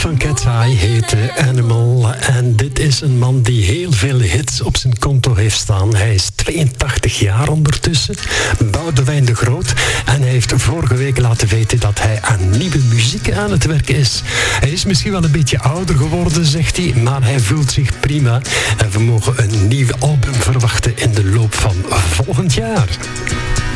van Cat's Eye heette Animal. En dit is een man die heel veel hits op zijn konto heeft staan. Hij is 82 jaar ondertussen. Boudewijn de Groot. En hij heeft vorige week laten weten dat hij aan nieuwe muziek aan het werken is. Hij is misschien wel een beetje ouder geworden, zegt hij. Maar hij voelt zich prima. En we mogen een nieuw album verwachten in de loop van volgend jaar.